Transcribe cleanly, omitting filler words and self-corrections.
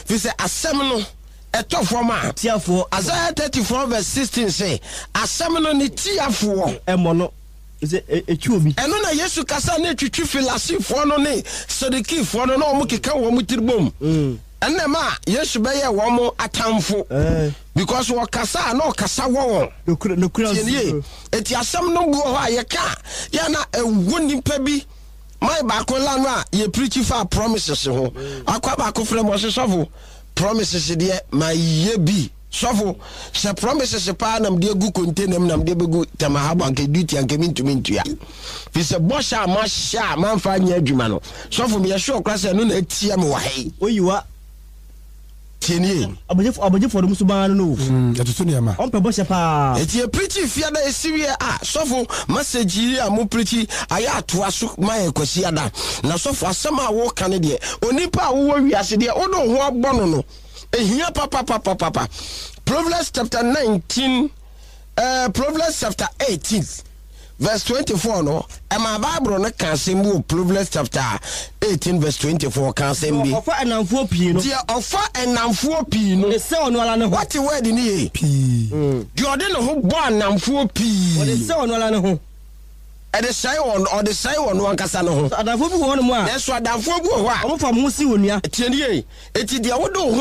fi say asem no etofo ma tiafo Isaiah 34 verse 16 say asem no ni tiafo emo no is echuobi eno na Yesu kasa na twitwi filasifo no ne Sadikifo no na omo keka wo mo tiribom enema Yesu be ye wo mo atamfo because wo kasa na o kasa wo nokura eti asem no bu ho ayeka ya na ewo nipa bi my baako la no a ye preach for promises ho akwa baako frem wo sofo promises de my ye bi sofo se promises pa nam de gu container nam de begu tamahabo anke duty anke mintumintua fi se bosha ma sha man fa nya adwuma no sofo me ye sure kwase no na atia me wa hai oyiwa tienie abojefo do musubana no atutu ne ma on pe bosha pa eti preach fia da esiwie sofo message a mo preach aya atoa so my kwasi ada na sofo asema a wo kan de onipa a wo wiase de o do ho abono no ehia papa Proverbs chapter 19 Proverbs chapter 18 verse 24 no my Bible no can say mo Proverbs chapter 18 verse 24 can say be ofa enamfo pii no dia ofa enamfo pii no se ono ala ne ho what word ni ye pii di ode no ho bo enamfo pii o de se ono ala ne ho e de sai on o de sai on wankasa no ho adafo bi ho no mu a eso adafo bi ho a o mo fa mo si wonua tienie eti dia wo do